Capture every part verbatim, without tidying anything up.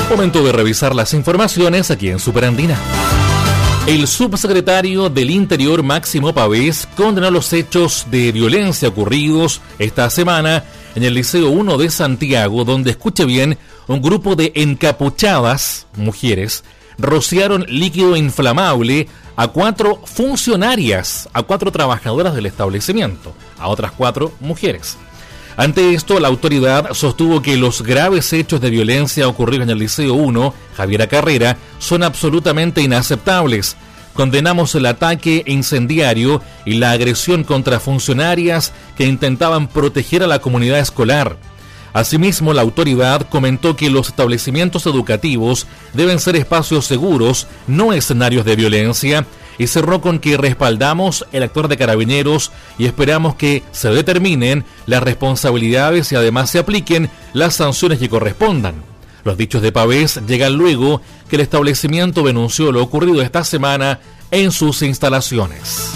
Momento de revisar las informaciones aquí en Superandina. El subsecretario del Interior, Máximo Pavés, condenó los hechos de violencia ocurridos esta semana en el Liceo uno de Santiago, donde, escuche bien, un grupo de encapuchadas mujeres rociaron líquido inflamable a cuatro funcionarias, a cuatro trabajadoras del establecimiento, a otras cuatro mujeres. Ante esto, la autoridad sostuvo que los graves hechos de violencia ocurridos en el Liceo uno, Javiera Carrera, son absolutamente inaceptables. Condenamos el ataque incendiario y la agresión contra funcionarias que intentaban proteger a la comunidad escolar. Asimismo, la autoridad comentó que los establecimientos educativos deben ser espacios seguros, no escenarios de violencia, y cerró con que respaldamos el actuar de Carabineros y esperamos que se determinen las responsabilidades y además se apliquen las sanciones que correspondan. Los dichos de Pavés llegan luego que el establecimiento denunció lo ocurrido esta semana en sus instalaciones.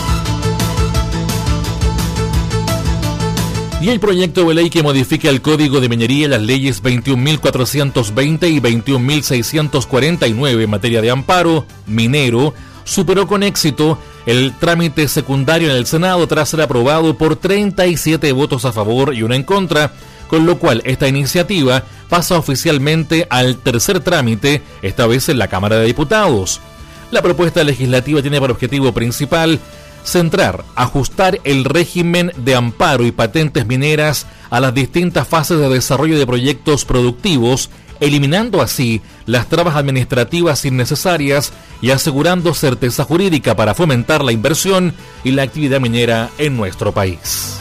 Y el proyecto de ley que modifica el Código de Minería y las leyes veintiún mil cuatrocientos veinte y veintiún mil seiscientos cuarenta y nueve en materia de amparo minero superó con éxito el trámite secundario en el Senado tras ser aprobado por treinta y siete votos a favor y uno en contra, con lo cual esta iniciativa pasa oficialmente al tercer trámite, esta vez en la Cámara de Diputados. La propuesta legislativa tiene por objetivo principal centrar, ajustar el régimen de amparo y patentes mineras a las distintas fases de desarrollo de proyectos productivos, eliminando así las trabas administrativas innecesarias y asegurando certeza jurídica para fomentar la inversión y la actividad minera en nuestro país.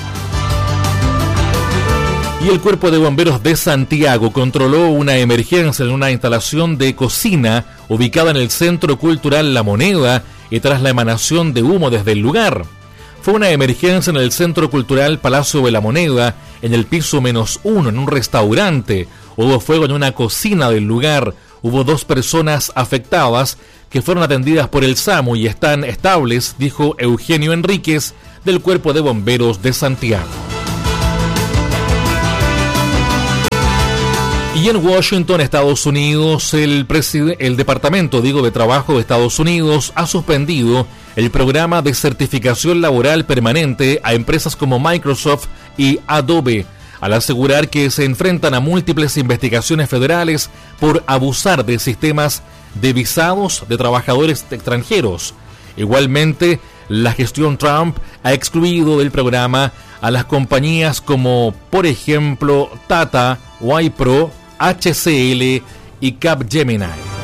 Y el Cuerpo de Bomberos de Santiago controló una emergencia en una instalación de cocina ubicada en el Centro Cultural La Moneda y tras la emanación de humo desde el lugar. Fue una emergencia en el Centro Cultural Palacio de la Moneda, en el piso menos uno, en un restaurante. Hubo fuego en una cocina del lugar. Hubo dos personas afectadas que fueron atendidas por el SAMU y están estables, dijo Eugenio Enríquez, del Cuerpo de Bomberos de Santiago. Y en Washington, Estados Unidos, el, preside- el Departamento digo, de Trabajo de Estados Unidos ha suspendido el programa de certificación laboral permanente a empresas como Microsoft y Adobe, al asegurar que se enfrentan a múltiples investigaciones federales por abusar de sistemas de visados de trabajadores extranjeros. Igualmente, la gestión Trump ha excluido del programa a las compañías como, por ejemplo, Tata, Wipro, H C L y Capgemini.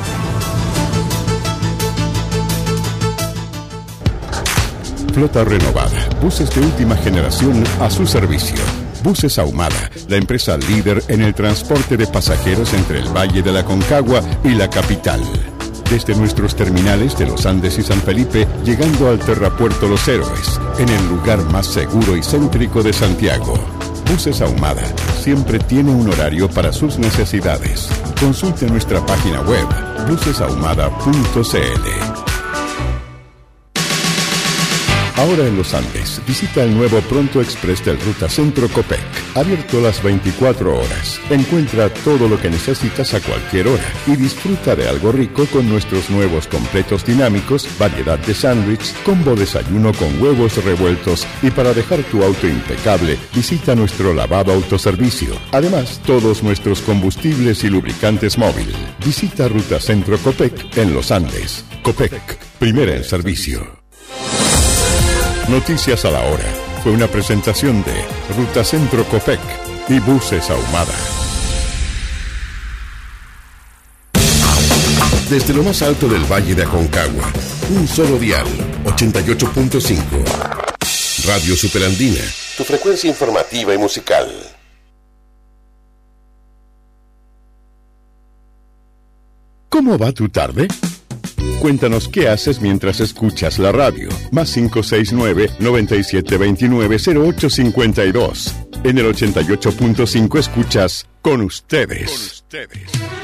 Flota renovada, buses de última generación a su servicio. Buses Ahumada, la empresa líder en el transporte de pasajeros entre el Valle de la Aconcagua y la capital. Desde nuestros terminales de Los Andes y San Felipe, llegando al Terrapuerto Los Héroes, en el lugar más seguro y céntrico de Santiago. Buses Ahumada siempre tiene un horario para sus necesidades. Consulte nuestra página web, buses ahumada punto c l. Ahora en Los Andes, visita el nuevo Pronto Express del Ruta Centro Copec, abierto las veinticuatro horas. Encuentra todo lo que necesitas a cualquier hora y disfruta de algo rico con nuestros nuevos completos dinámicos, variedad de sándwich, combo desayuno con huevos revueltos y para dejar tu auto impecable, visita nuestro lavado autoservicio. Además, todos nuestros combustibles y lubricantes móvil. Visita Ruta Centro Copec en Los Andes. Copec, primera en servicio. Noticias a la hora. Fue una presentación de Ruta Centro Copec y Buses Ahumada. Desde lo más alto del Valle de Aconcagua, un solo dial, ochenta y ocho punto cinco. Radio Superandina, tu frecuencia informativa y musical. ¿Cómo va tu tarde? Cuéntanos qué haces mientras escuchas la radio. Más cinco seis nueve, noventa y siete veintinueve, cero ocho cincuenta y dos. En el ochenta y ocho punto cinco escuchas Con Ustedes. Con ustedes.